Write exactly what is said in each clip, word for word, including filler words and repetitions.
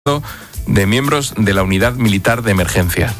de miembros de la Unidad Militar de Emergencia.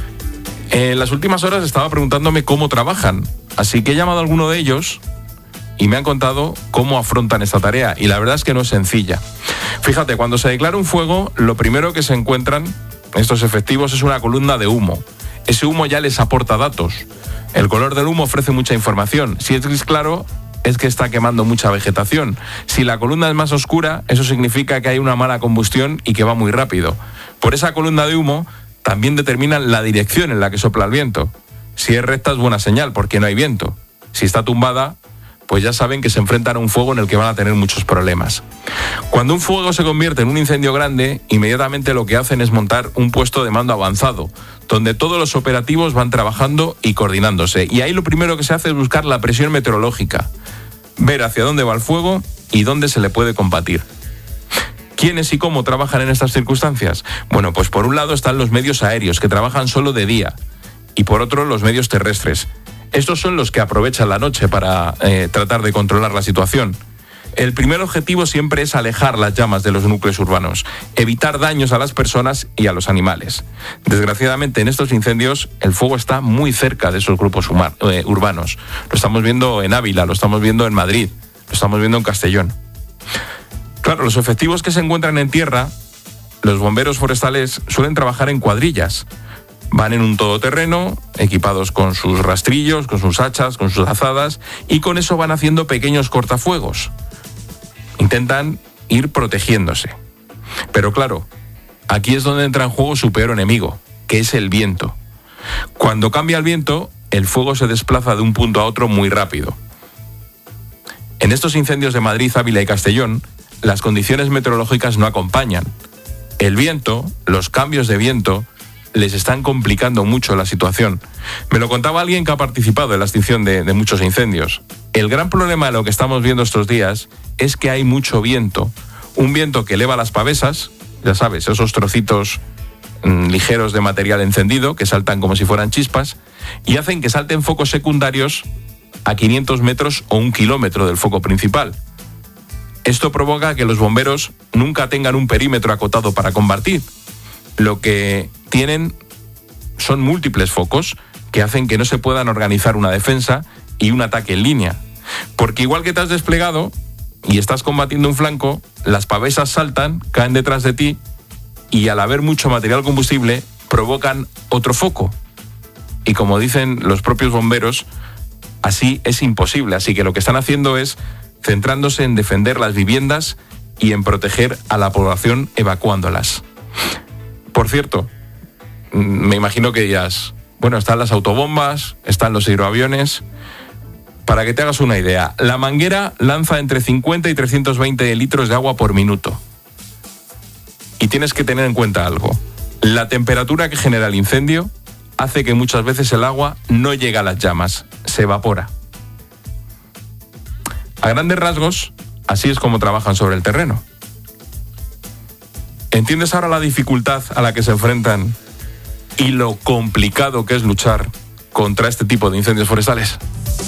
En las últimas horas estaba preguntándome cómo trabajan, así que he llamado a alguno de ellos y me han contado cómo afrontan esta tarea, y la verdad es que no es sencilla. Fíjate, cuando se declara un fuego, lo primero que se encuentran estos efectivos es una columna de humo. Ese humo ya les aporta datos. El color del humo ofrece mucha información. Si es gris claro, es que está quemando mucha vegetación. Si la columna es más oscura, eso significa que hay una mala combustión y que va muy rápido. Por esa columna de humo también determinan la dirección en la que sopla el viento. Si es recta es buena señal, porque no hay viento. Si está tumbada, pues ya saben que se enfrentan a un fuego en el que van a tener muchos problemas. Cuando un fuego se convierte en un incendio grande, inmediatamente lo que hacen es montar un puesto de mando avanzado, donde todos los operativos van trabajando y coordinándose. Y ahí lo primero que se hace es buscar la presión meteorológica, ver hacia dónde va el fuego y dónde se le puede combatir. ¿Quiénes y cómo trabajan en estas circunstancias? Bueno, pues por un lado están los medios aéreos, que trabajan solo de día, y por otro los medios terrestres. Estos son los que aprovechan la noche para eh, tratar de controlar la situación. El primer objetivo siempre es alejar las llamas de los núcleos urbanos, evitar daños a las personas y a los animales. Desgraciadamente, en estos incendios, el fuego está muy cerca de esos grupos humar, eh, urbanos. Lo estamos viendo en Ávila, lo estamos viendo en Madrid, lo estamos viendo en Castellón. Claro, los efectivos que se encuentran en tierra, los bomberos forestales suelen trabajar en cuadrillas. Van en un todoterreno, equipados con sus rastrillos, con sus hachas, con sus azadas, y con eso van haciendo pequeños cortafuegos. Intentan ir protegiéndose. Pero claro, aquí es donde entra en juego su peor enemigo, que es el viento. Cuando cambia el viento, el fuego se desplaza de un punto a otro muy rápido. En estos incendios de Madrid, Ávila y Castellón, las condiciones meteorológicas no acompañan. El viento, los cambios de viento, les están complicando mucho la situación. Me lo contaba alguien que ha participado en la extinción de, de muchos incendios. El gran problema de lo que estamos viendo estos días es que hay mucho viento. Un viento que eleva las pavesas, ya sabes, esos trocitos mmm, ligeros de material encendido que saltan como si fueran chispas, y hacen que salten focos secundarios a quinientos metros o un kilómetro del foco principal. Esto provoca que los bomberos nunca tengan un perímetro acotado para combatir. Lo que tienen son múltiples focos que hacen que no se puedan organizar una defensa y un ataque en línea. Porque igual que te has desplegado y estás combatiendo un flanco, las pavesas saltan, caen detrás de ti y al haber mucho material combustible provocan otro foco. Y como dicen los propios bomberos, así es imposible. Así que lo que están haciendo es centrándose en defender las viviendas y en proteger a la población evacuándolas. Por cierto, me imagino que dirás, bueno, están las autobombas, están los hidroaviones. Para que te hagas una idea, la manguera lanza entre cincuenta y trescientos veinte litros de agua por minuto. Y tienes que tener en cuenta algo. La temperatura que genera el incendio hace que muchas veces el agua no llegue a las llamas, se evapora. A grandes rasgos, así es como trabajan sobre el terreno. ¿Entiendes ahora la dificultad a la que se enfrentan y lo complicado que es luchar contra este tipo de incendios forestales?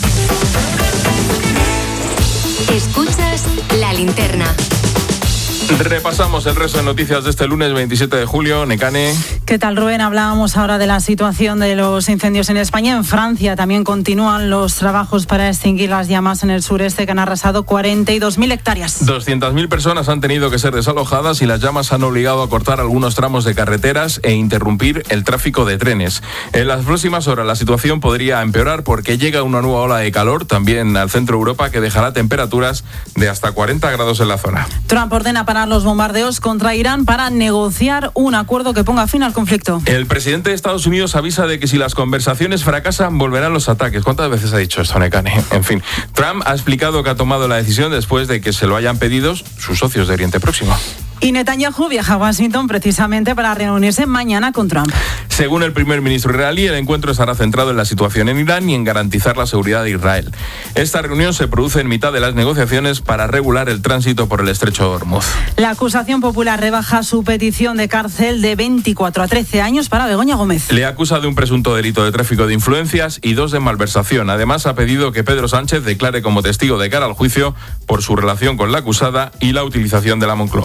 Escuchas La Linterna. Repasamos el resto de noticias de este lunes veintisiete de julio. Nekane. ¿Qué tal, Rubén? Hablábamos ahora de la situación de los incendios en España. En Francia también continúan los trabajos para extinguir las llamas en el sureste, que han arrasado cuarenta y dos mil hectáreas. doscientas mil personas han tenido que ser desalojadas y las llamas han obligado a cortar algunos tramos de carreteras e interrumpir el tráfico de trenes. En las próximas horas la situación podría empeorar porque llega una nueva ola de calor también al centro de Europa que dejará temperaturas de hasta cuarenta grados en la zona. Trump ordena para los bombardeos contra Irán para negociar un acuerdo que ponga fin al conflicto. El presidente de Estados Unidos avisa de que si las conversaciones fracasan, volverán los ataques. ¿Cuántas veces ha dicho esto, Nekane? En fin, Trump ha explicado que ha tomado la decisión después de que se lo hayan pedido sus socios de Oriente Próximo. Y Netanyahu viaja a Washington precisamente para reunirse mañana con Trump. Según el primer ministro israelí, el encuentro estará centrado en la situación en Irán y en garantizar la seguridad de Israel. Esta reunión se produce en mitad de las negociaciones para regular el tránsito por el estrecho de Hormuz. La acusación popular rebaja su petición de cárcel de veinticuatro a trece años para Begoña Gómez. Le acusa de un presunto delito de tráfico de influencias y dos de malversación. Además, ha pedido que Pedro Sánchez declare como testigo de cara al juicio por su relación con la acusada y la utilización de la Moncloa.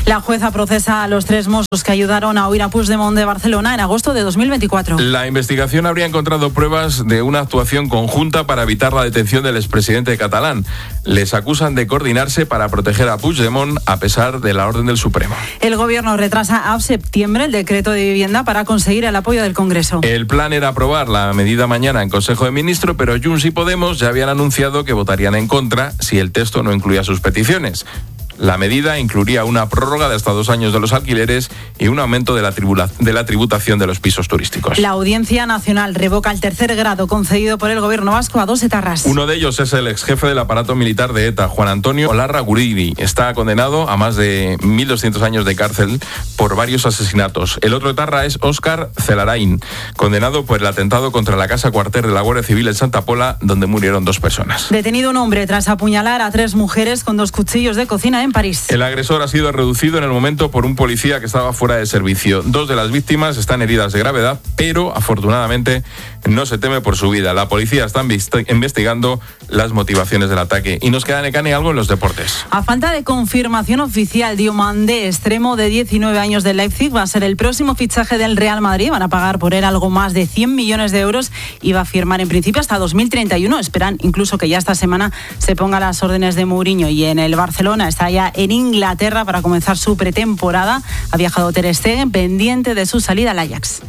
La jueza procesa a los tres mossos que ayudaron a huir a Puigdemont de Barcelona en agosto de dos mil veinticuatro. La investigación habría encontrado pruebas de una actuación conjunta para evitar la detención del expresidente catalán. Les acusan de coordinarse para proteger a Puigdemont a pesar de la orden del Supremo. El gobierno retrasa a septiembre el decreto de vivienda para conseguir el apoyo del Congreso. El plan era aprobar la medida mañana en Consejo de Ministros, pero Junts y Podemos ya habían anunciado que votarían en contra si el texto no incluía sus peticiones. La medida incluiría una prórroga de hasta dos años de los alquileres y un aumento de la, tribula, de la tributación de los pisos turísticos. La Audiencia Nacional revoca el tercer grado concedido por el gobierno vasco a dos etarras. Uno de ellos es el exjefe del aparato militar de ETA, Juan Antonio Olarraguriri. Está condenado a más de mil doscientos años de cárcel por varios asesinatos. El otro etarra es Óscar Celarain, condenado por el atentado contra la casa cuartel de la Guardia Civil en Santa Pola, donde murieron dos personas. Detenido un hombre tras apuñalar a tres mujeres con dos cuchillos de cocina en París. El agresor ha sido reducido en el momento por un policía que estaba fuera de servicio. Dos de las víctimas están heridas de gravedad, pero afortunadamente no se teme por su vida. La policía está investigando las motivaciones del ataque. Y nos queda, Nekane, algo en los deportes. A falta de confirmación oficial, Diomandé, extremo de diecinueve años del Leipzig, va a ser el próximo fichaje del Real Madrid. Van a pagar por él algo más de cien millones de euros y va a firmar en principio hasta dos mil treinta y uno. Esperan incluso que ya esta semana se ponga a las órdenes de Mourinho. Y en el Barcelona está ya en Inglaterra para comenzar su pretemporada. Ha viajado Ter Stegen, pendiente de su salida al Ajax.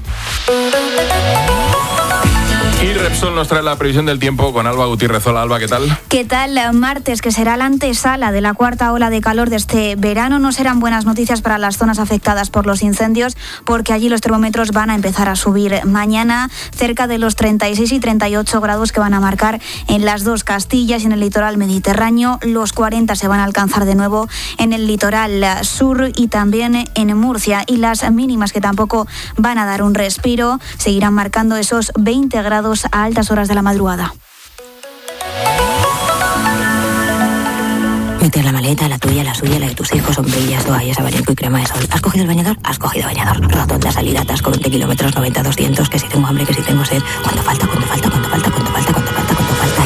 Y Repsol nos trae la previsión del tiempo con Alba Gutiérrez. Hola, Alba, ¿qué tal? ¿Qué tal? Martes, que será la antesala de la cuarta ola de calor de este verano. No serán buenas noticias para las zonas afectadas por los incendios, porque allí los termómetros van a empezar a subir mañana, cerca de los treinta y seis y treinta y ocho grados que van a marcar en las dos Castillas y en el litoral mediterráneo. Los cuarenta se van a alcanzar de nuevo en el litoral sur y también en Murcia. Y las mínimas, que tampoco van a dar un respiro, seguirán marcando esos veinte grados a altas horas de la madrugada. Meter la maleta, la tuya, la suya, la de tus hijos, sombrillas, toallas, abanico y crema de sol. ¿Has cogido el bañador? Has cogido bañador. Rotonda, salida, atasco, veinte kilómetros, noventa, doscientos, que si tengo hambre, que si tengo sed. ¿Cuánto falta? ¿Cuánto falta? ¿Cuánto falta? ¿Cuánto falta? ¿Cuánto falta? ¿Cuánto falta?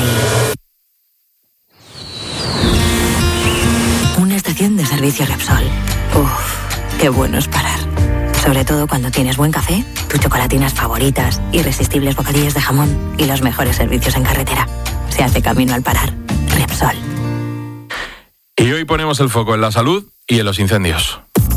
Y... una estación de servicio Repsol. Uf, qué bueno es parar. Sobre todo cuando tienes buen café, tus chocolatinas favoritas, irresistibles bocadillos de jamón y los mejores servicios en carretera. Se hace camino al parar. Repsol. Y hoy ponemos el foco en la salud y en los incendios.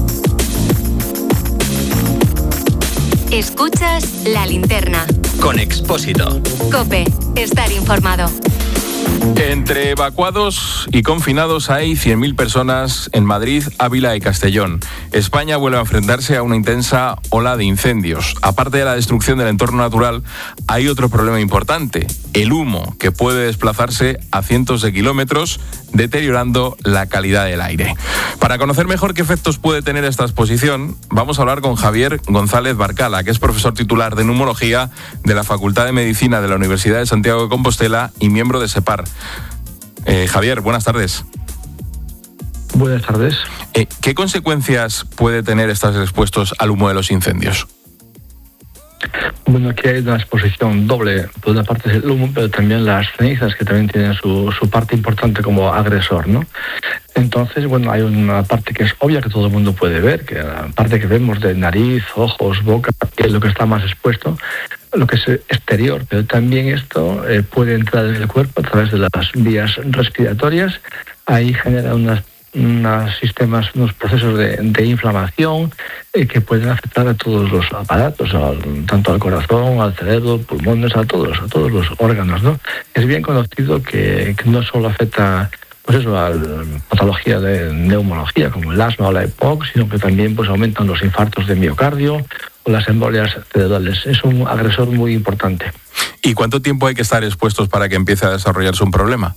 Escuchas La Linterna. Con Expósito. COPE. Estar informado. Entre evacuados y confinados hay cien mil personas en Madrid, Ávila y Castellón. España vuelve a enfrentarse a una intensa ola de incendios. Aparte de la destrucción del entorno natural, hay otro problema importante: el humo, que puede desplazarse a cientos de kilómetros, deteriorando la calidad del aire. Para conocer mejor qué efectos puede tener esta exposición, vamos a hablar con Javier González Barcala, que es profesor titular de neumología de la Facultad de Medicina de la Universidad de Santiago de Compostela y miembro de SEPAR. Eh, Javier, buenas tardes. Buenas tardes. Eh, ¿Qué consecuencias puede tener estar expuestos al humo de los incendios? Bueno, aquí hay una exposición doble. Por una parte es el humo, pero también las cenizas, que también tienen su, su parte importante como agresor, ¿no? Entonces, bueno, hay una parte que es obvia, que todo el mundo puede ver, que la parte que vemos de nariz, ojos, boca, que es lo que está más expuesto, lo que es exterior, pero también esto eh, puede entrar en el cuerpo a través de las vías respiratorias. Ahí genera unas unos sistemas, unos procesos de, de inflamación eh, que pueden afectar a todos los aparatos, al, tanto al corazón, al cerebro, pulmones, a todos, a todos los órganos, ¿no? Es bien conocido que, que no solo afecta, pues eso, a la patología de neumología como el asma o la E P O C, sino que también pues aumentan los infartos de miocardio o las embolias cerebrales. Es un agresor muy importante. ¿Y cuánto tiempo hay que estar expuestos para que empiece a desarrollarse un problema?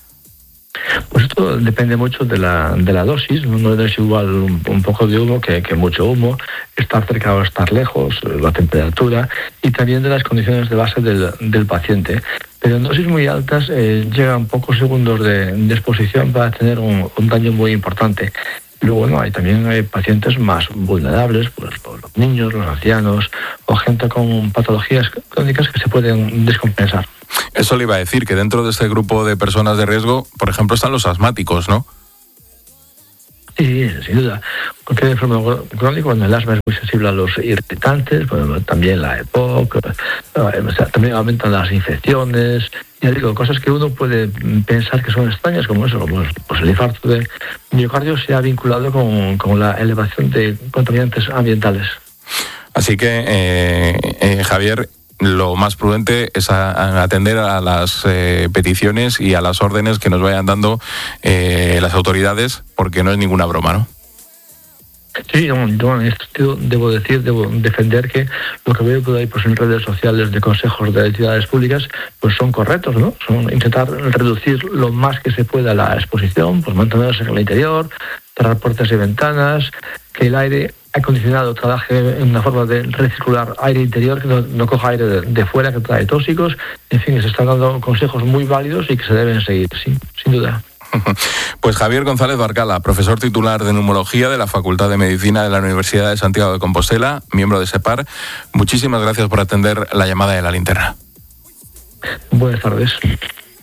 Pues esto depende mucho de la, de la dosis. No es igual un, un poco de humo que, que mucho humo, estar cerca o estar lejos, la temperatura y también de las condiciones de base del, del paciente. Pero en dosis muy altas eh, llegan pocos segundos de, de exposición para tener un, un daño muy importante. Luego, bueno, hay también hay pacientes más vulnerables, pues los niños, los ancianos o gente con patologías crónicas que se pueden descompensar. Eso le iba a decir, que dentro de este grupo de personas de riesgo, por ejemplo, están los asmáticos, ¿no? Sí, sin duda. Cualquier enfermedad crónica, cuando el asma es muy sensible a los irritantes, bueno, también la EPOC, también aumentan las infecciones. Ya digo, cosas que uno puede pensar que son extrañas, como eso, como pues el infarto de miocardio se ha vinculado con, con la elevación de contaminantes ambientales. Así que, eh, eh, Javier, lo más prudente es a, a atender a las eh, peticiones y a las órdenes que nos vayan dando eh, las autoridades, porque no es ninguna broma, ¿no? Sí, yo, yo en este sentido debo decir, debo defender que lo que veo por ahí pues, en redes sociales de consejos de entidades públicas pues son correctos, ¿no? Son intentar reducir lo más que se pueda la exposición, pues mantenerse en el interior, cerrar puertas y ventanas, que el aire acondicionado trabaje en una forma de recircular aire interior, que no, no coja aire de, de fuera, que trae tóxicos. En fin, se están dando consejos muy válidos y que se deben seguir, sí, sin duda. Pues Javier González Barcala, profesor titular de Neumología de la Facultad de Medicina de la Universidad de Santiago de Compostela, miembro de SEPAR, muchísimas gracias por atender la llamada de La Linterna. Buenas tardes.